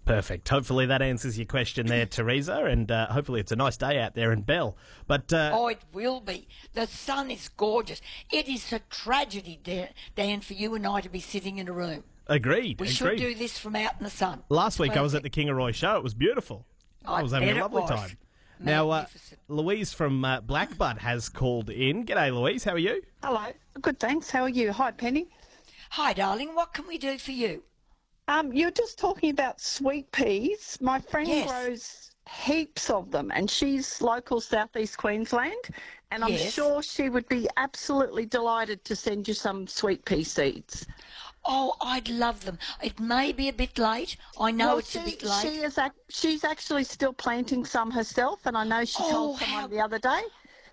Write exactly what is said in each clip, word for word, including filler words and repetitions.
Perfect. Hopefully that answers your question there, Teresa, and uh, hopefully it's a nice day out there in Bell. But uh, Oh, it will be. The sun is gorgeous. It is a tragedy, Dan, Dan, for you and I to be sitting in a room. agreed. We agreed. should do this from out in the sun. Last week I was at the Perfect. Kingaroy show. It was beautiful. I, I was having bet a it lovely was. time. Now, uh, Magnificent. Louise from uh, Blackbud has called in. G'day, Louise. How are you? Hello. Good, thanks. How are you? Hi, Penny. Hi, darling. What can we do for you? Um, you were just talking about sweet peas. My friend Yes. grows heaps of them, and she's local southeast Queensland, and I'm Yes. sure she would be absolutely delighted to send you some sweet pea seeds. Oh, I'd love them. It may be a bit late. I know Well, it's she, a bit late. She is ac- she's actually still planting some herself, and I know she Oh, told someone how- the other day.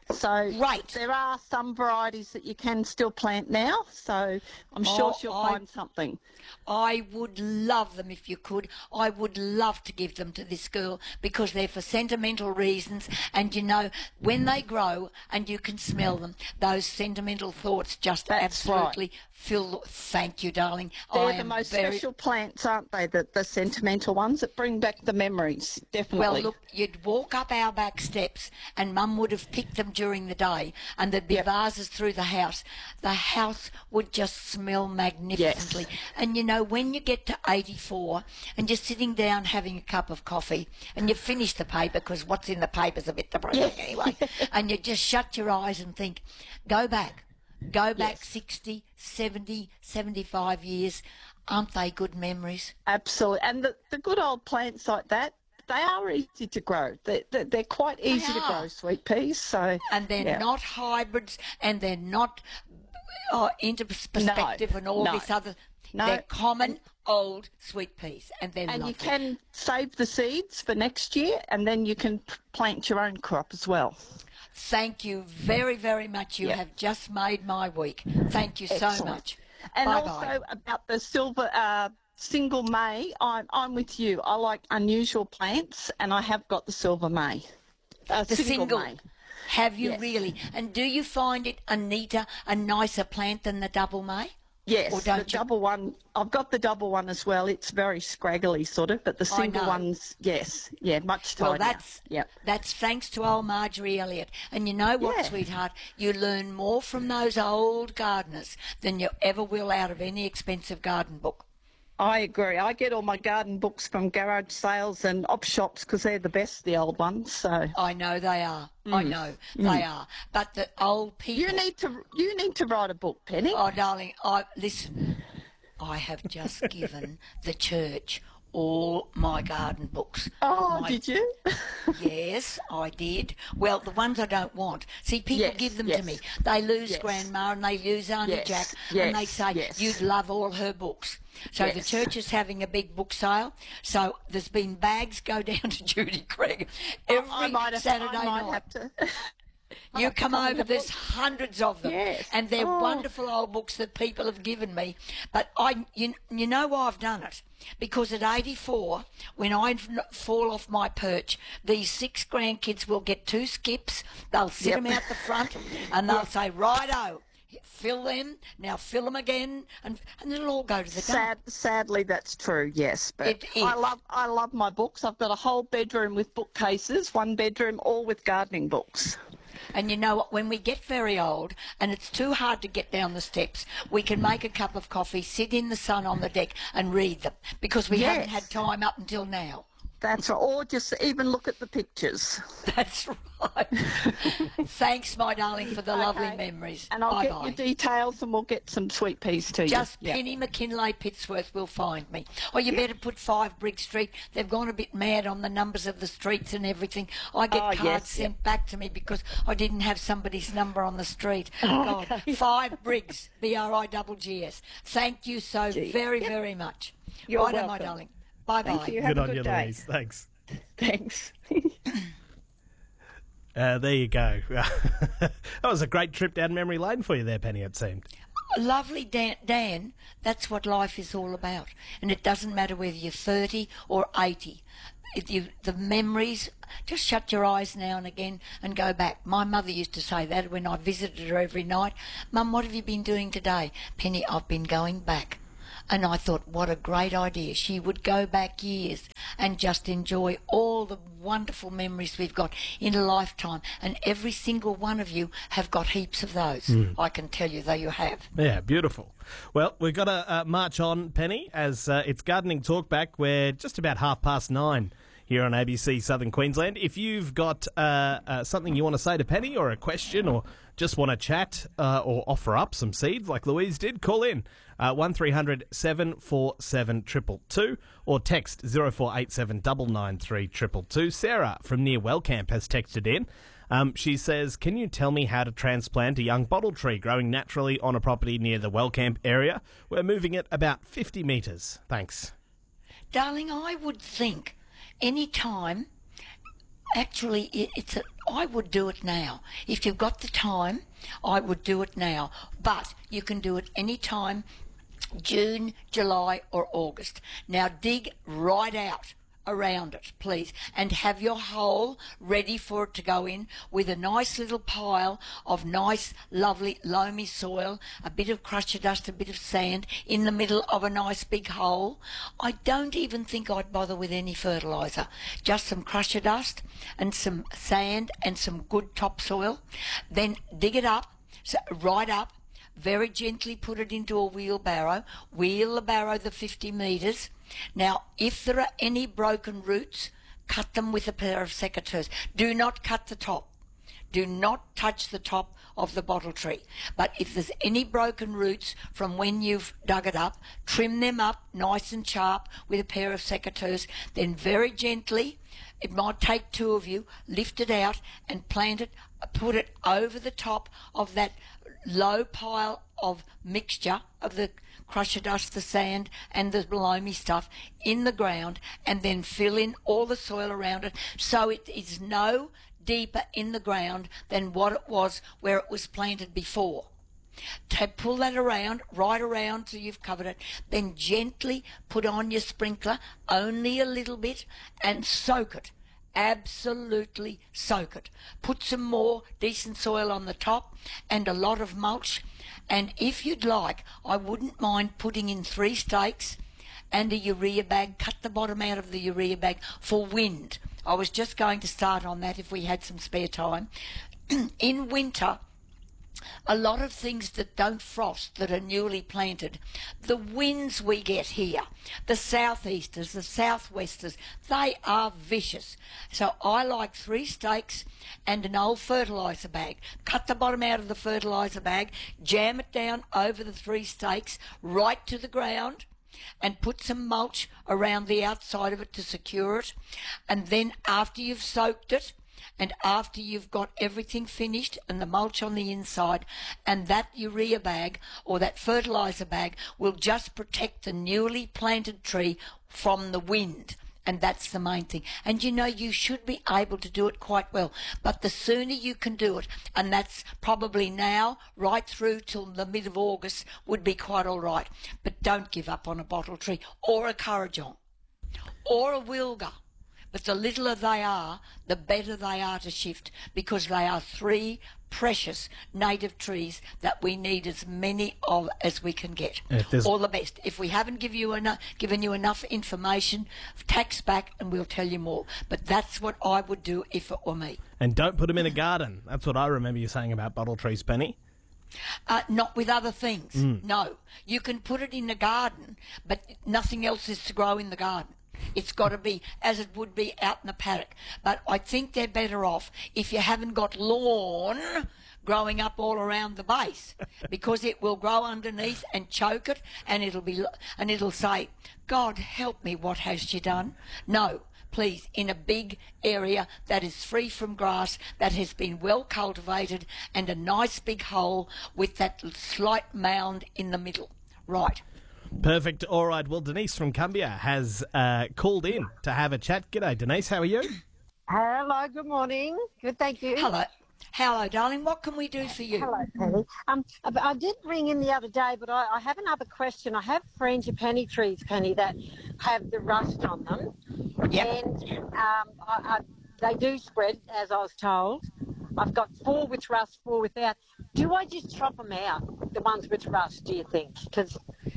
So Right. there are some varieties that you can still plant now, so I'm sure Oh, she'll I- find something. I would love them if you could. I would love to give them to this girl because they're for sentimental reasons. And you know, when they grow and you can smell them, those sentimental thoughts just That's absolutely fill. Thank you, darling. They're I the am most very, special plants, aren't they? The, the sentimental ones that bring back the memories, definitely. Well, look, you'd walk up our back steps and Mum would have picked them during the day and there'd be Yep. vases through the house. The house would just smell magnificently. And you know, when you get to eighty-four and you're sitting down having a cup of coffee and you finish the paper, because what's in the paper's a bit depressing anyway, and you just shut your eyes and think, go back. Go back Yes. sixty, seventy, seventy-five years. Aren't they good memories? Absolutely. And the, the good old plants like that, they are easy to grow. They, they, they're quite easy to are. grow, sweet peas. So, And they're yeah. not hybrids, and they're not uh, into perspective and all no. this other. No. They're common old sweet peas, and they're And lovely. you can save the seeds for next year, and then you can p- plant your own crop as well. Thank you very, very much. You Yeah. have just made my week. Thank you so Excellent. much. And Bye-bye. also about the silver uh, single May, I'm, I'm with you. I like unusual plants, and I have got the silver May. Uh, The single. May. Have you Yes. really? And do you find it a neater, a nicer plant than the double May? Yes, Or don't the you? double one. I've got the double one as well. It's very scraggly, sort of, but the I single know. one's, yes, yeah, much tidier. Well, that's Yep. that's thanks to old Marjorie Elliott. And you know what, Yeah. sweetheart? You learn more from those old gardeners than you ever will out of any expensive garden book. I agree. I get all my garden books from garage sales and op shops because they're the best, the old ones. So I know they are. I know they are. But the old people. you need to you need to write a book, Penny. Oh, darling, I listen. I have just given the church all my garden books. Oh, My- did you? Yes, I did. Well, the ones I don't want. See, people Yes, give them yes. to me. They lose Yes. Grandma and they lose Auntie Yes, Jack, yes, and they say, yes. you'd love all her books. So the Yes. church is having a big book sale. So there's been bags go down to Judy Craig every I might have, Saturday I might night. have to. You come come and over, have a there's look. hundreds of them, Yes. and they're Oh. wonderful old books that people have given me. But I, you, you know why I've done it? Because at eighty-four, when I n- fall off my perch, these six grandkids will get two skips. They'll sit Yep. them out the front, and they'll say, "Righto, fill them now, fill them again," and and it'll all go to the dump. Sad, sadly, that's true. Yes, but It is. I love I love my books. I've got a whole bedroom with bookcases, one bedroom all with gardening books. And you know what? When we get very old and it's too hard to get down the steps, we can make a cup of coffee, sit in the sun on the deck and read them because we Yes. haven't had time up until now. That's right. Or just even look at the pictures. That's right. Thanks, my darling, for the lovely Okay. memories. And I'll Bye-bye. get your details and we'll get some sweet peas to you. Just Yeah. Penny McKinlay Pitsworth will find me. Or you better put five Briggs Street. They've gone a bit mad on the numbers of the streets and everything. I get Oh, cards yes, sent back to me because I didn't have somebody's number on the street. God, five Briggs, B R I G G S. Thank you so Gee. very, Yep. very much. You're Righto, my welcome. darling. Bye-bye. Thank you. Have Good a on good you, day. Louise. Thanks. Thanks. Uh, there you go. That was a great trip down memory lane for you there, Penny, it seemed. Lovely Dan, Dan, that's what life is all about. And it doesn't matter whether you're thirty or eighty. If you, the memories, just shut your eyes now and again and go back. My mother used to say that when I visited her every night. Mum, what have you been doing today? Penny, I've been going back. And I thought, what a great idea. She would go back years and just enjoy all the wonderful memories we've got in a lifetime. And every single one of you have got heaps of those. Mm. I can tell you, though you have. Yeah, beautiful. Well, we've got to uh, march on, Penny, as uh, it's Gardening Talkback. We're just about half past nine here on A B C Southern Queensland. If you've got uh, uh, something you want to say to Penny, or a question, or just want to chat uh, or offer up some seeds like Louise did, call in uh, one three hundred seven four seven two two two or text zero four eight seven nine nine three two two two. Sarah from near Wellcamp has texted in. Um, she says, can you tell me how to transplant a young bottle tree growing naturally on a property near the Wellcamp area? We're moving it about fifty metres. Thanks. Darling, I would think any time, actually, it, it's a, I would do it now. If you've got the time, I would do it now. But you can do it any time, June, July or August. Now dig right out around it, please, and have your hole ready for it to go in with a nice little pile of nice, lovely, loamy soil, a bit of crusher dust, a bit of sand in the middle of a nice big hole. I don't even think I'd bother with any fertiliser, just some crusher dust and some sand and some good topsoil. Then dig it up, so right up, very gently put it into a wheelbarrow, wheel the barrow the fifty metres. Now, if there are any broken roots, cut them with a pair of secateurs. Do not cut the top. Do not touch the top of the bottle tree. But if there's any broken roots from when you've dug it up, trim them up nice and sharp with a pair of secateurs. Then very gently, it might take two of you, lift it out and plant it, put it over the top of that low pile of mixture of the crusher dust, the sand and the loamy stuff in the ground, and then fill in all the soil around it so it is no deeper in the ground than what it was where it was planted before. To pull that around, right around till you've covered it, then gently put on your sprinkler, only a little bit, and soak it. Absolutely soak it. Put some more decent soil on the top and a lot of mulch. And if you'd like, I wouldn't mind putting in three stakes and a urea bag. Cut the bottom out of the urea bag for wind. I was just going to start on that if we had some spare time. In winter, a lot of things that don't frost, that are newly planted, the winds we get here, the southeasters, the southwesters, they are vicious. So I like three stakes and an old fertiliser bag. Cut the bottom out of the fertiliser bag, jam it down over the three stakes, right to the ground, and put some mulch around the outside of it to secure it. And then after you've soaked it, and after you've got everything finished and the mulch on the inside, and that urea bag or that fertiliser bag will just protect the newly planted tree from the wind. And that's the main thing. And you know, you should be able to do it quite well. But the sooner you can do it, and that's probably now, right through till the mid of August, would be quite all right. But don't give up on a bottle tree or a currajong or a wilga. But the littler they are, the better they are to shift, because they are three precious native trees that we need as many of as we can get. All the best. If we haven't give you enough, given you enough information, tax back and we'll tell you more. But that's what I would do if it were me. And don't put them in a garden. That's what I remember you saying about bottle trees, Penny. Uh, not with other things. Mm. No. You can put it in the garden, but nothing else is to grow in the garden. It's got to be as it would be out in the paddock. But I think they're better off if you haven't got lawn growing up all around the base, because it will grow underneath and choke it, and it'll be and it'll say, God help me, what has she done? No, please, in a big area that is free from grass, that has been well cultivated, and a nice big hole with that slight mound in the middle. Right. Perfect. All right. Well, Denise from Cumbia has uh, called in to have a chat. G'day, Denise. How are you? Hello. Good morning. Good, thank you. Hello. Hello, darling. What can we do for you? Hello, Penny. Um, I did ring in the other day, but I, I have another question. I have frangipani trees, Penny, that have the rust on them. Yep. And um, I, I, they do spread, as I was told. I've got four with rust, four without. Do I just chop them out, the ones with rust, do you think? Because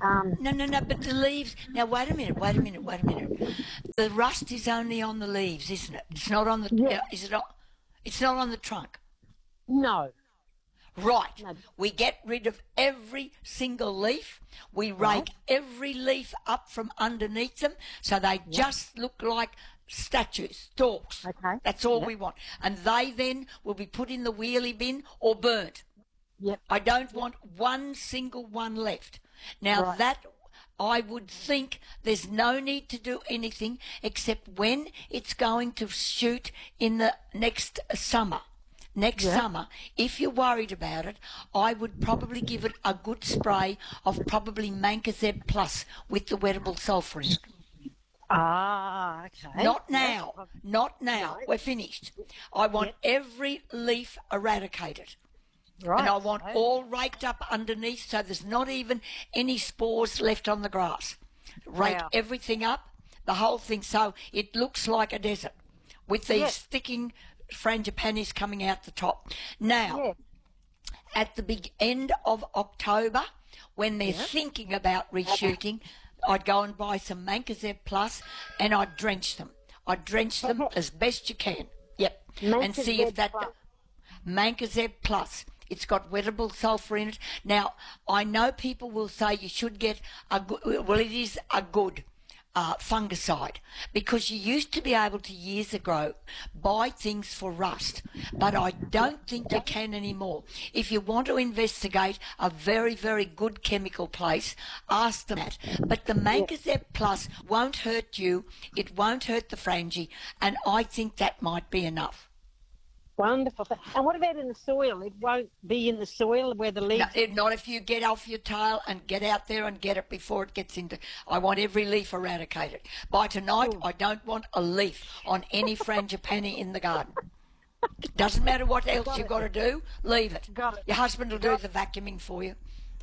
Um, No, no, no, but the leaves. Now, wait a minute, wait a minute, wait a minute. The rust is only on the leaves, isn't it? It's not on the. Yeah. uh, Is it on? It's not on the trunk. no. Right. No. We get rid of every single leaf. We rake every leaf up from underneath them so they just look like statues, stalks. Okay. That's all Yep. we want. And they then will be put in the wheelie bin or burnt. Yep. I don't want one single one left. Now Right. that I would think there's no need to do anything except when it's going to shoot in the next summer. Next Yeah. summer, if you're worried about it, I would probably give it a good spray of probably Mancozeb Plus with the wettable sulphur in it. Ah, okay. Not Yes. now. Not now. No. We're finished. I want Yep. every leaf eradicated. Right. And I want okay. all raked up underneath so there's not even any spores left on the grass. Rake Wow. everything up, the whole thing, so it looks like a desert with these Yes. sticking frangipanis coming out the top. Now, Yeah. at the big end of October, when they're thinking about reshooting, I'd go and buy some Mancozeb Plus and I'd drench them. I'd drench them as best you can. Yep. And see if Mancozeb that... Plus. Mancozeb Plus. It's got wettable sulphur in it. Now, I know people will say you should get a good... Well, it is a good... Uh, fungicide, because you used to be able to years ago buy things for rust, but I don't think you can anymore. If you want to investigate a very, very good chemical place, ask them that. But the Mancozeb Plus won't hurt you, it won't hurt the frangie, and I think that might be enough. Wonderful. And what about in the soil? It won't be in the soil where the leaves... No, eh, not if you get off your tail and get out there and get it before it gets into... I want every leaf eradicated. By tonight, I don't want a leaf on any frangipani in the garden. Doesn't matter what else you've got to do, leave it. Got it. Your husband will do the vacuuming for you.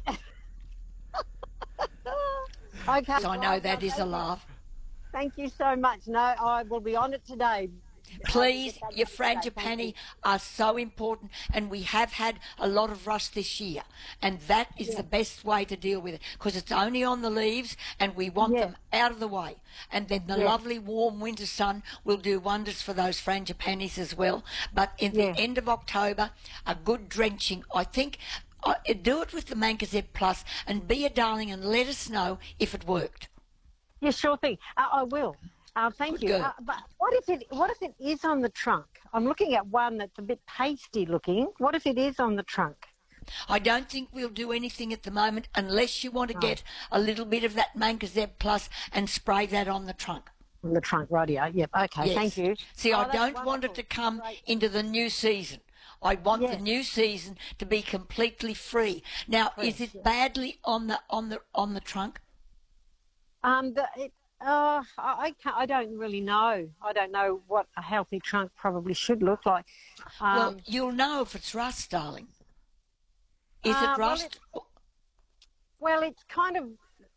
Okay. So I know right, that well, is a thank you. laugh. Thank you so much. No, I will be on it today. Please, I'll get that your done today. Thank frangipani you. are so important, and we have had a lot of rust this year, and that is the best way to deal with it, because it's only on the leaves, and we want Yeah. them out of the way. And then the Yeah. lovely warm winter sun will do wonders for those frangipanis as well. But in Yeah. the end of October, a good drenching, I think, uh, do it with the Mancozeb Plus, and be a darling and let us know if it worked. Yeah, sure thing. Uh, I will. Uh, thank Good you. girl. Uh, but what if it? What if it is on the trunk? I'm looking at one that's a bit pasty looking. What if it is on the trunk? I don't think we'll do anything at the moment unless you want to get a little bit of that Mancozeb Plus and spray that on the trunk. On the trunk, radio. Yep. Okay. Yes. Thank you. See, Oh, I that's don't want it wonderful. to come Great. into the new season. I want Yeah. the new season to be completely free. Now, is Fresh, it badly on the on the on the trunk? Um, the, it, uh, I, I can't. I don't really know. I don't know what a healthy trunk probably should look like. Um, Well, you'll know if it's rust, darling. Is Uh, it well, rust? Well, it's kind of,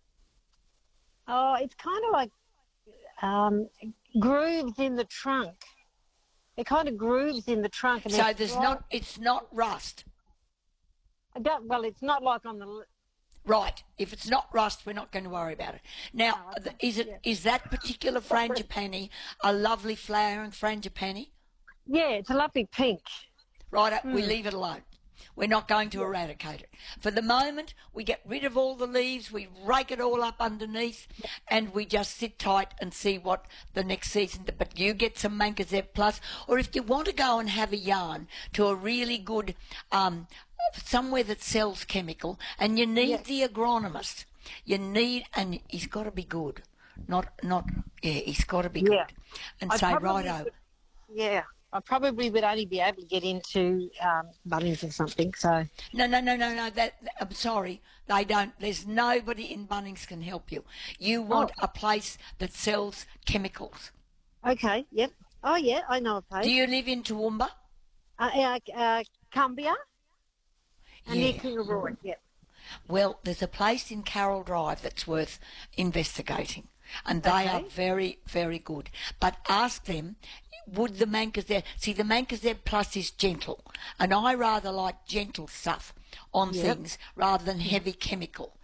oh, it's kind of like um, grooves in the trunk. It kind of grooves in the trunk. And So it's there's right- not. It's not rust. I don't, well, it's not like on the. l- Right. If it's not rust, we're not going to worry about it. Now, Oh, okay. is it is that particular frangipani a lovely flowering frangipani? Yeah, it's a lovely pink. Right, we Hmm. leave it alone. We're not going to eradicate it. For the moment, we get rid of all the leaves, we rake it all up underneath, and we just sit tight and see what the next season. But you get some Mancozeb Plus, or if you want to go and have a yarn to a really good, um, somewhere that sells chemical, and you need Yes. the agronomist. You need, and he's got to be good. Not, not, yeah, he's got to be Yeah. good. And I say, probably righto. would- Yeah, I probably would only be able to get into um, Bunnings or something. So No, no, no, no, no. That, that- I'm sorry. They don't. There's nobody in Bunnings can help you. You want Oh. a place that sells chemicals. okay, yep. Oh yeah, I know a place. Do you live in Toowoomba? uh, uh, uh, Cumbia and near Yeah. Kingaroy. Yep. Well, there's a place in Carroll Drive that's worth investigating, and they are Okay. very, very good. But ask them, would the Mancozeb... See, the Mancozeb Plus is gentle, and I rather like gentle stuff on Yep. things rather than heavy chemical.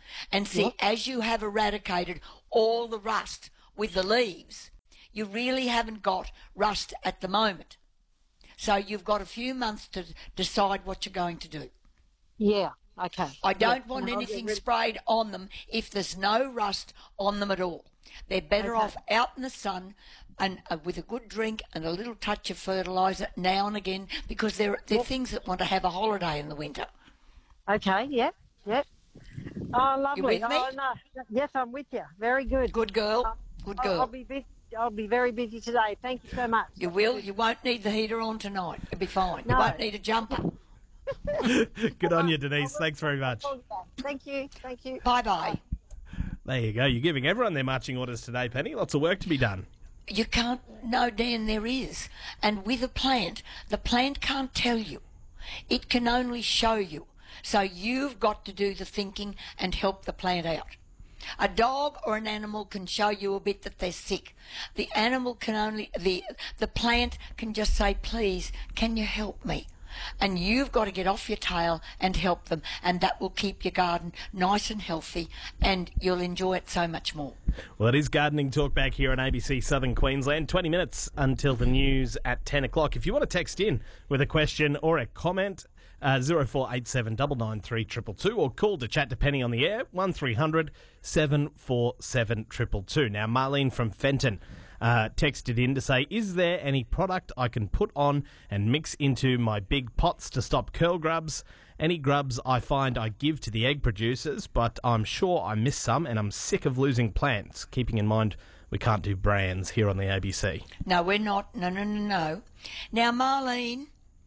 And see, Yep. as you have eradicated all the rust with the leaves, you really haven't got rust at the moment. So you've got a few months to decide what you're going to do. Yeah. Okay. I don't Yeah. want And I'll anything get rid- sprayed on them if there's no rust on them at all. They're better Okay. off out in the sun and uh, with a good drink and a little touch of fertiliser now and again, because they're, they're things that want to have a holiday in the winter. Okay. Yep. Yep. Oh, lovely. with me? Oh, no. Yes, I'm with you. Very good. Good girl, good I'll, I'll girl. be busy. I'll be very busy today. Thank you so much. You will. You won't need the heater on tonight. You'll be fine. You No. won't need a jumper. Good on you, Denise. Thanks very much. Thank you. Thank you. Bye-bye. There you go. You're giving everyone their marching orders today, Penny. Lots of work to be done. You can't, no, Dan, there is. And with a plant, the plant can't tell you. It can only show you. So you've got to do the thinking and help the plant out. A dog or an animal can show you a bit that they're sick. The animal can only, the, the plant can just say, please, can you help me? And you've got to get off your tail and help them, and that will keep your garden nice and healthy, and you'll enjoy it so much more. Well, it is Gardening Talk back here on A B C Southern Queensland. twenty minutes until the news at ten o'clock. If you want to text in with a question or a comment, uh, zero four eight seven nine nine three two two two, or call to chat to Penny on the air, one three hundred seven four seven two two two. Now, Marlene from Fenton Uh, texted in to say, is there any product I can put on and mix into my big pots to stop curl grubs? Any grubs I find I give to the egg producers, but I'm sure I miss some and I'm sick of losing plants, keeping in mind we can't do brands here on the A B C. No, we're not. No, no, no, no. Now, Marlene,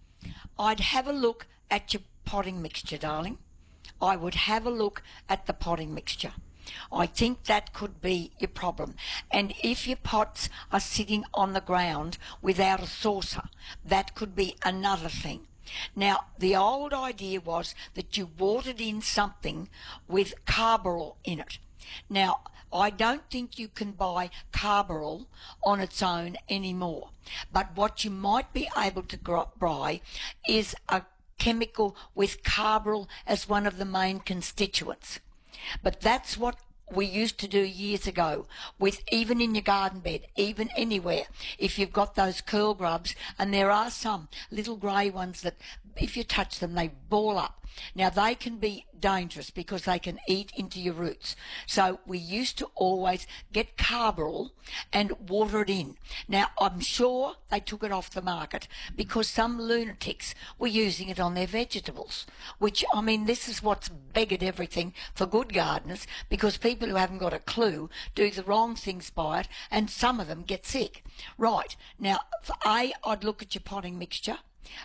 I'd have a look at your potting mixture, darling. I would have a look at the potting mixture. I think that could be your problem. And if your pots are sitting on the ground without a saucer, that could be another thing. Now, the old idea was that you watered in something with carbaryl in it. Now, I don't think you can buy carbaryl on its own anymore. But what you might be able to buy is a chemical with carbaryl as one of the main constituents. But that's what we used to do years ago, with even in your garden bed, even anywhere. If you've got those curl grubs, and there are some little grey ones that if you touch them, they ball up. Now, they can be dangerous because they can eat into your roots. So we used to always get carbaryl and water it in. Now, I'm sure they took it off the market because some lunatics were using it on their vegetables, which, I mean, this is what's beggared everything for good gardeners, because people who haven't got a clue do the wrong things by it, and some of them get sick. Right. Now, for A, I'd look at your potting mixture.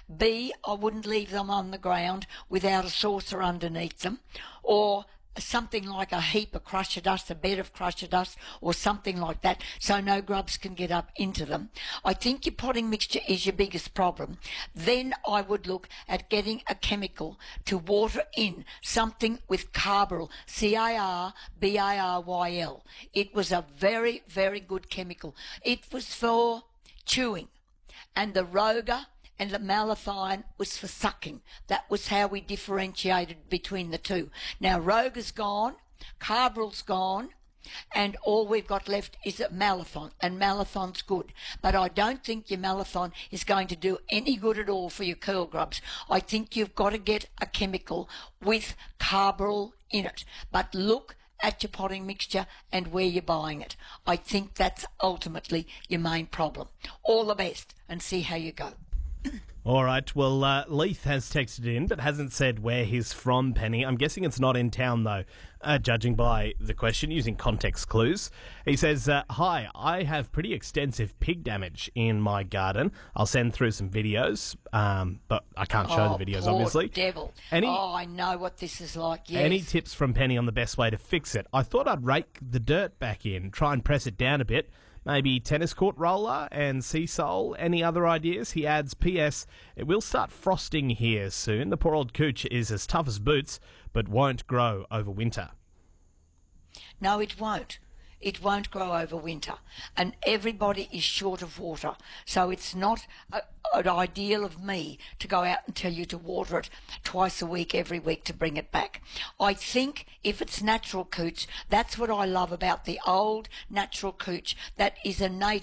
B, I wouldn't leave them on the ground without a saucer underneath them, or something like a heap of crusher dust, a bed of crusher dust, or something like that, so no grubs can get up into them. I think your potting mixture is your biggest problem. Then I would look at getting a chemical to water in, something with carbaryl, C A R B A R Y L. It was a very, very good chemical. It was for chewing, and the Roga and the malathion was for sucking. That was how we differentiated between the two. Now, Roga's gone, carbaryl's gone, and all we've got left is a malathion, and malathion's good. But I don't think your malathion is going to do any good at all for your curl grubs. I think you've got to get a chemical with carbaryl in it. But look at your potting mixture and where you're buying it. I think that's ultimately your main problem. All the best, and see how you go. All right, well, uh, Leith has texted in but hasn't said where he's from, Penny. I'm guessing it's not in town, though, uh, judging by the question, using context clues. He says, uh, hi, I have pretty extensive pig damage in my garden. I'll send through some videos, um, but I can't show Oh, the videos, poor obviously. devil. Any, oh, I know what this is like, yes. Any tips from Penny on the best way to fix it? I thought I'd rake the dirt back in, try and press it down a bit. Maybe tennis court roller and sea sole. Any other ideas? He adds, P S, it will start frosting here soon. The poor old cooch is as tough as boots, but won't grow over winter. No, it won't. it won't grow over winter, and everybody is short of water. So it's not a, an ideal of me to go out and tell you to water it twice a week, every week, to bring it back. I think if it's natural cooch, that's what I love about the old natural cooch that is a native